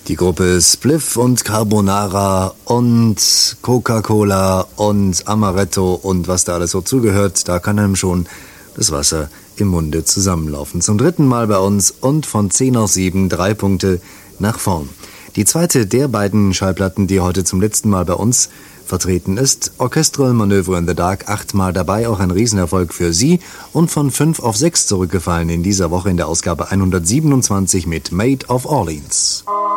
Die Gruppe Spliff und Carbonara und Coca-Cola und Amaretto und was da alles so zugehört, da kann einem schon das Wasser im Munde zusammenlaufen. Zum dritten Mal bei uns und von 10 auf 7 3 Punkte nach vorn. Die zweite der beiden Schallplatten, die heute zum letzten Mal bei uns vertreten ist, Orchestral Manöver in the Dark, 8-mal dabei, auch ein Riesenerfolg für Sie und von 5 auf 6 zurückgefallen in dieser Woche in der Ausgabe 127 mit Maid of Orleans.